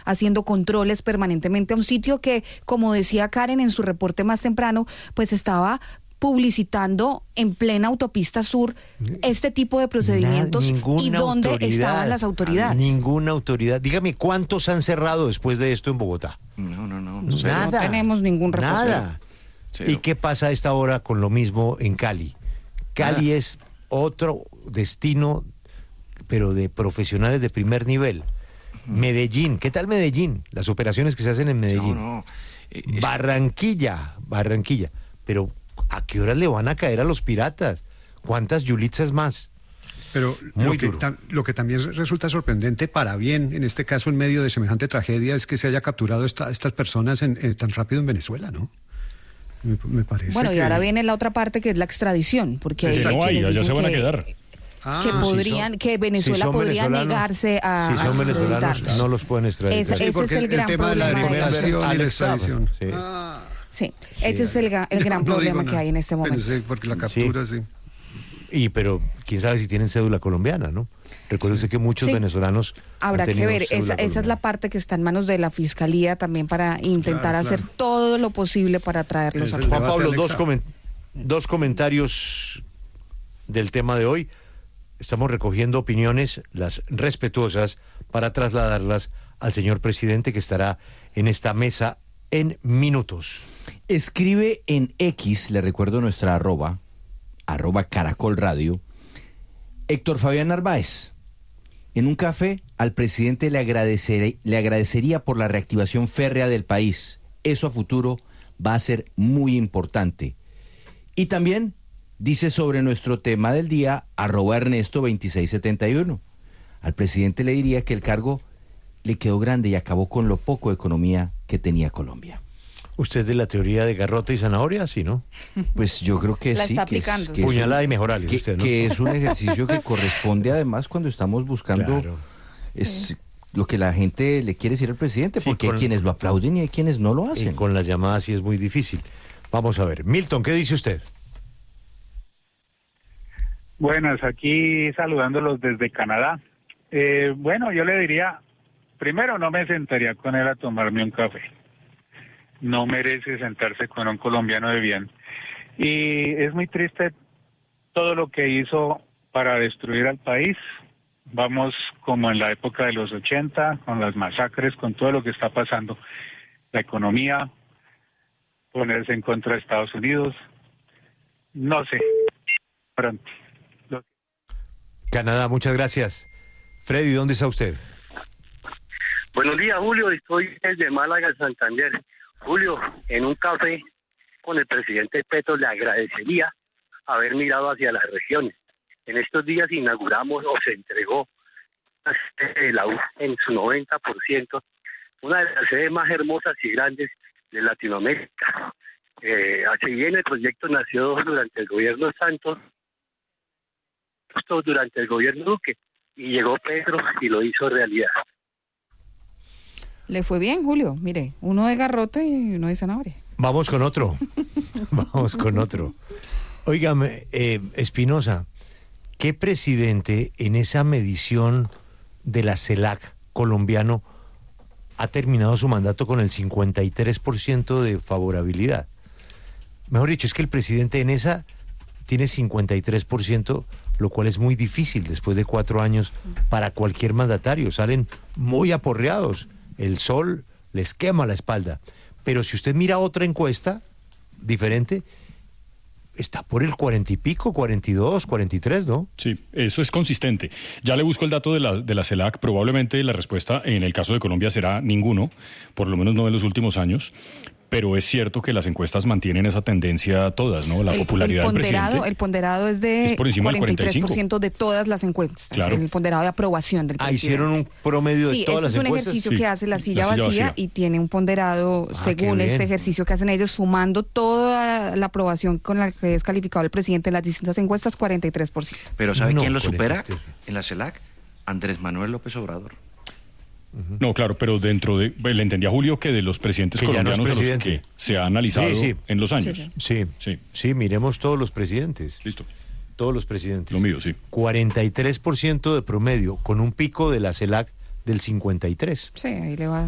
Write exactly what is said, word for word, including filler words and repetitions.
haciendo controles permanentemente a un sitio que, como decía Karen en su reporte más temprano, pues estaba publicitando en plena autopista sur este tipo de procedimientos. Na, y dónde estaban las autoridades. Ninguna autoridad. Dígame, ¿cuántos han cerrado después de esto en Bogotá? No, no, no. no nada. No tenemos ningún reporte. Nada. Cero. ¿Y qué pasa a esta hora con lo mismo en Cali? Cali Nada. es otro destino, pero de profesionales de primer nivel. Medellín, ¿qué tal Medellín? Las operaciones que se hacen en Medellín. No, no. Eh, es- Barranquilla, Barranquilla. Pero ¿a qué horas le van a caer a los piratas? ¿Cuántas yulitzas más? Pero Muy lo que, duro. tam- lo que también resulta sorprendente para bien, en este caso en medio de semejante tragedia, es que se haya capturado esta- estas personas en, en- tan rápido en Venezuela, ¿no? Me, me parece Bueno, y que- ahora viene la otra parte que es la extradición, porque hay Que no hay, quienes allá dicen se van a que- quedar. Ah, que sí, podrían, son- que Venezuela Si son podría venezolanos, negarse a, si a son venezolanos, extraditarlos. no los pueden extraditar. Esa- sí, ese porque es el gran tema de la problema de la- deportación y la Alex Saab, extradición. sí. Ah, Sí, ese es el, ga- el yo gran no digo problema que nada. hay en este momento. Pensé, porque la captura, sí. Y pero quién sabe si tienen cédula colombiana, ¿no? Recuérdese que muchos Sí. venezolanos Habrá han que tenido ver, cédula esa, esa es la colombiana. parte que está en manos de la Fiscalía también para intentar Claro, hacer claro. todo lo posible para traerlos Es a el todos. Juan debate, Pablo, Alex dos, Saab. comen- dos comentarios del tema de hoy. Estamos recogiendo opiniones, las respetuosas, para trasladarlas al señor presidente que estará en esta mesa en minutos. Escribe en X, le recuerdo nuestra arroba, arroba Caracol Radio, Héctor Fabián Narváez. En un café, al presidente le, agradeceré- le agradecería por la reactivación férrea del país. Eso a futuro va a ser muy importante. Y también dice sobre nuestro tema del día, arroba Ernesto veintiséis setenta y uno. Al presidente le diría que el cargo le quedó grande y acabó con lo poco de economía que tenía Colombia. ¿Usted es de la teoría de garrote y zanahoria? Sí, ¿no? Pues yo creo que La sí. está que es- aplicando. que es Puñalada un- y mejorales, que, usted, ¿no? que es un ejercicio que corresponde además cuando estamos buscando Claro. es lo que la gente le quiere decir al presidente, Sí, porque con- hay quienes lo aplauden y hay quienes no lo Y hacen. con las llamadas sí es muy difícil. Vamos a ver. Milton, ¿qué dice usted? Buenas, aquí saludándolos desde Canadá. Eh, bueno, yo le diría, primero no me sentaría con él a tomarme un café. No merece sentarse con un colombiano de bien. Y es muy triste todo lo que hizo para destruir al país. Vamos como en la época de los ochenta, con las masacres, con todo lo que está pasando. La economía, ponerse en contra de Estados Unidos. No sé, pronto. Lo- Canadá, muchas gracias. Freddy, ¿dónde está usted? Buenos días, Julio. Estoy desde Málaga, Santander. Julio, en un café con el presidente Petro le agradecería haber mirado hacia las regiones. En estos días inauguramos o se entregó la sede de la U en su noventa por ciento, una de las sedes más hermosas y grandes de Latinoamérica. Eh, así bien, el proyecto nació durante el gobierno Santos, justo durante el gobierno Duque, y llegó Petro y lo hizo realidad. Le fue bien, Julio. Mire, uno de garrote y uno de zanahoria. Vamos con otro. Vamos con otro. Óigame, eh, Espinosa, ¿qué presidente en esa medición de la CELAC colombiano ha terminado su mandato con el cincuenta y tres por ciento de favorabilidad? Mejor dicho, es que el presidente en esa tiene cincuenta y tres por ciento, lo cual es muy difícil después de cuatro años para cualquier mandatario. Salen muy aporreados. El sol les quema la espalda. Pero si usted mira otra encuesta diferente, está por el cuarenta y pico, cuarenta y dos, cuarenta y tres, ¿no? Sí, eso es consistente. Ya le busco el dato de la, de la CELAC. Probablemente la respuesta en el caso de Colombia será ninguno, por lo menos no en los últimos años. Pero es cierto que las encuestas mantienen esa tendencia todas, ¿no? La el, popularidad el del ponderado, presidente el ponderado es de es por encima del cuarenta y tres por ciento cuarenta y cinco por ciento de todas las encuestas. Claro. El ponderado de aprobación del Ah, presidente. hicieron un promedio de Sí, todas este las es un encuestas. ejercicio Sí, que hace la silla, la silla vacía, vacía. y tiene un ponderado Ah, según qué este bien. ejercicio que hacen ellos, sumando toda la aprobación con la que es calificado el presidente en las distintas encuestas, cuarenta y tres por ciento. Pero ¿sabe No, quién lo con supera efecto. en la CELAC? Andrés Manuel López Obrador. No, claro, pero dentro de... Le entendí a Julio que de los presidentes Que ya no es colombianos a los presidente. que se ha analizado Sí, sí. en los años. Sí, Sí, Sí. sí, miremos todos los presidentes. Listo. Todos los presidentes. Lo mío, sí. cuarenta y tres por ciento de promedio, con un pico de la CELAC del cincuenta y tres. Sí, ahí le va